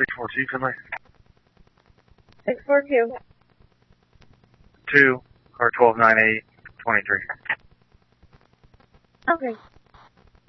642, Finley. 642. 2, or 1298, 23. Okay.